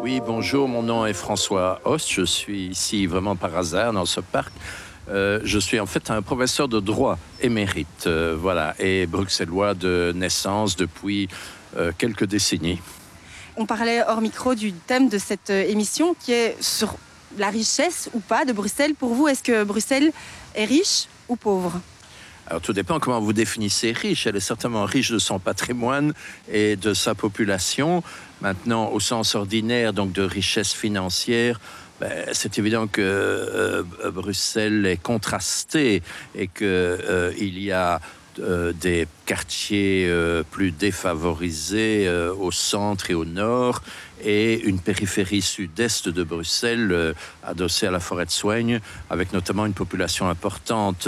Oui, bonjour, mon nom est François Host. Je suis ici vraiment par hasard dans ce parc. Je suis en fait un professeur de droit émérite, voilà, et bruxellois de naissance depuis quelques décennies. On parlait hors micro du thème de cette émission qui est sur la richesse ou pas de Bruxelles. Pour vous, est-ce que Bruxelles est riche ou pauvre ? Alors tout dépend comment vous définissez riche. Elle est certainement riche de son patrimoine et de sa population. Maintenant, au sens ordinaire, donc de richesse financière, c'est évident que Bruxelles est contrastée et qu'il y a des quartiers plus défavorisés au centre et au nord et une périphérie sud-est de Bruxelles adossée à la forêt de Soignes avec notamment une population importante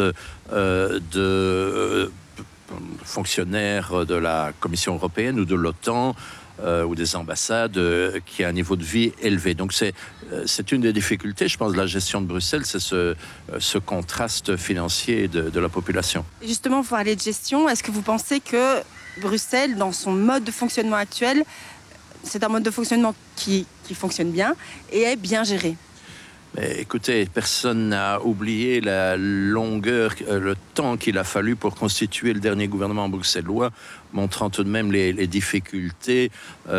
de fonctionnaires de la Commission européenne ou de l'OTAN ou des ambassades qui a un niveau de vie élevé. Donc c'est une des difficultés, je pense, de la gestion de Bruxelles, c'est ce contraste financier de la population. Et justement, pour parler de gestion, est-ce que vous pensez que Bruxelles, dans son mode de fonctionnement actuel, c'est un mode de fonctionnement qui fonctionne bien et est bien géré ? Écoutez, personne n'a oublié la longueur, le temps qu'il a fallu pour constituer le dernier gouvernement bruxellois, montrant tout de même les difficultés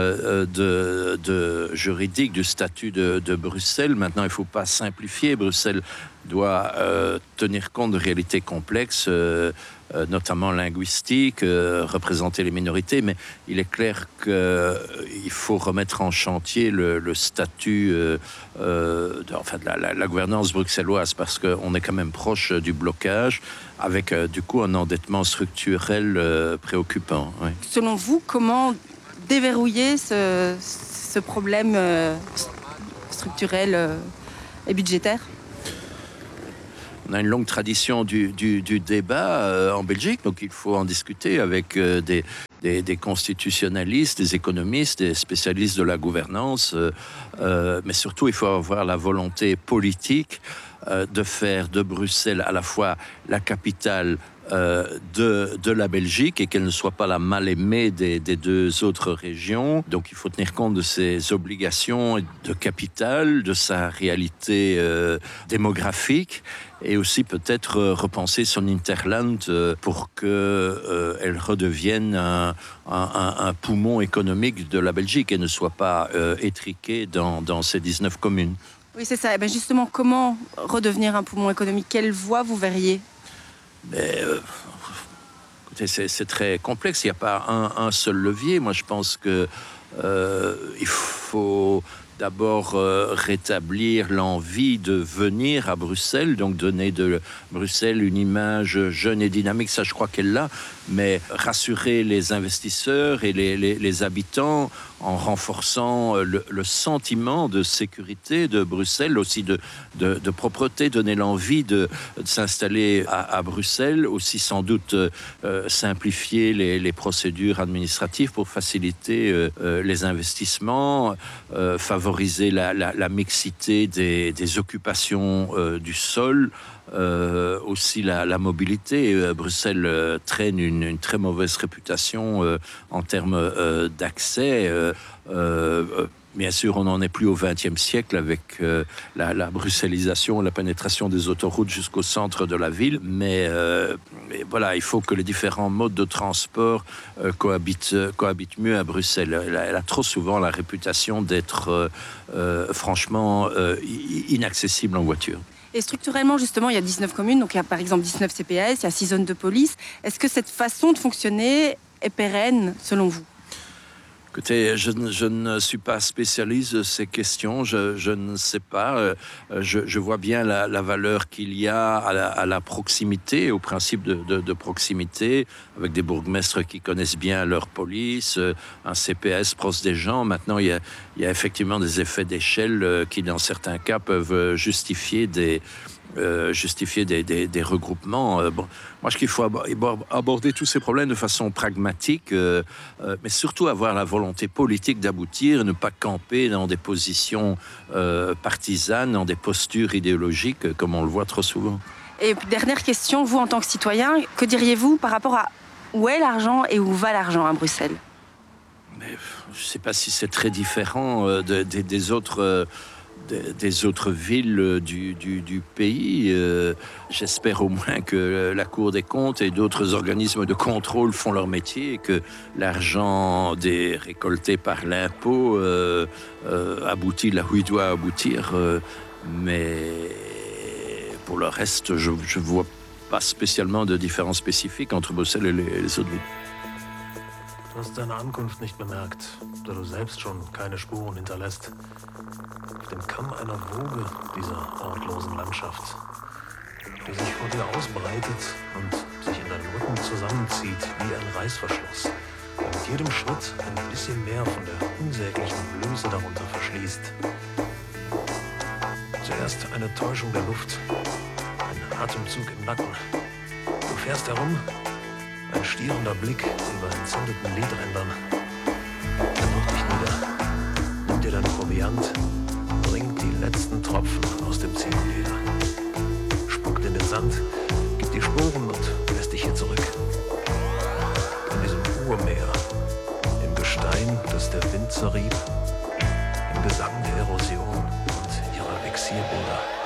juridiques du statut de Bruxelles. Maintenant, il ne faut pas simplifier. Bruxelles doit tenir compte de réalités complexes, notamment linguistiques, représenter les minorités, mais il est clair qu'il faut remettre en chantier le statut de la gouvernance bruxelloise, parce qu'on est quand même proche du blocage, avec du coup un endettement structurel préoccupant. Oui. Selon vous, comment déverrouiller ce problème structurel et budgétaire ? On a une longue tradition du débat en Belgique, donc il faut en discuter avec des constitutionnalistes, des économistes, des spécialistes de la gouvernance, mais surtout il faut avoir la volonté politique de faire de Bruxelles à la fois la capitale de la Belgique et qu'elle ne soit pas la mal-aimée des deux autres régions. Donc il faut tenir compte de ses obligations de capitale, de sa réalité démographique et aussi peut-être repenser son hinterland pour qu'elle redevienne un poumon économique de la Belgique et ne soit pas étriquée dans ces 19 communes. Oui, c'est ça. Et bien justement, comment redevenir un poumon économique ? Quelle voie vous verriez ? Écoutez, c'est très complexe. Il n'y a pas un seul levier. Moi, je pense que il faut d'abord rétablir l'envie de venir à Bruxelles, donc donner de Bruxelles une image jeune et dynamique, ça je crois qu'elle l'a, mais rassurer les investisseurs et les habitants en renforçant le sentiment de sécurité de Bruxelles, aussi de propreté, donner l'envie de s'installer à Bruxelles, aussi sans doute simplifier les procédures administratives pour faciliter les investissements, favoriser la mixité des occupations du sol, aussi la mobilité. Bruxelles traîne une très mauvaise réputation en termes d'accès. Bien sûr, on n'en est plus au XXe siècle avec la bruxellisation, la pénétration des autoroutes jusqu'au centre de la ville. Mais voilà, il faut que les différents modes de transport cohabitent mieux à Bruxelles. Elle a trop souvent la réputation d'être franchement inaccessible en voiture. Et structurellement, justement, il y a 19 communes, donc il y a par exemple 19 CPS, il y a 6 zones de police. Est-ce que cette façon de fonctionner est pérenne, selon vous ? Écoutez, je ne suis pas spécialiste de ces questions, je ne sais pas. Je vois bien la valeur qu'il y a à la proximité, au principe de proximité, avec des bourgmestres qui connaissent bien leur police, un CPS proche des gens. Maintenant, il y a effectivement des effets d'échelle qui, dans certains cas, peuvent justifier des regroupements. Moi, je trouve qu'il faut aborder tous ces problèmes de façon pragmatique, mais surtout avoir la volonté politique d'aboutir, ne pas camper dans des positions partisanes, dans des postures idéologiques, comme on le voit trop souvent. Et puis, dernière question, vous, en tant que citoyen, que diriez-vous par rapport à où est l'argent et où va l'argent à Bruxelles ? Mais je ne sais pas si c'est très différent des autres villes du pays. J'espère au moins que la Cour des comptes et d'autres organismes de contrôle font leur métier et que l'argent récolté par l'impôt aboutit là où il doit aboutir. Mais pour le reste, je ne vois pas spécialement de différence spécifique entre Brüssel et les autres villes. Du hast deine Ankunft nicht bemerkt, da du selbst schon keine Spuren hinterlässt. Auf dem Kamm einer Woge dieser ortlosen Landschaft, die sich vor dir ausbreitet und sich in deinem Rücken zusammenzieht wie ein Reißverschluss, der mit jedem Schritt ein bisschen mehr von der unsäglichen Blöße darunter verschließt. Zuerst eine Täuschung der Luft, ein Atemzug im Nacken. Du fährst herum, ein stierender Blick über entzündeten Lidrändern. Er wirft dich nieder, nimmt dir dein Proviant, bringt die letzten Tropfen aus dem Ziegenleder, spuckt in den Sand, gibt die Spuren und lässt dich hier zurück. In diesem Urmeer, im Gestein, das der Wind zerrieb, im Gesang der Erosion und ihrer Exilbilder.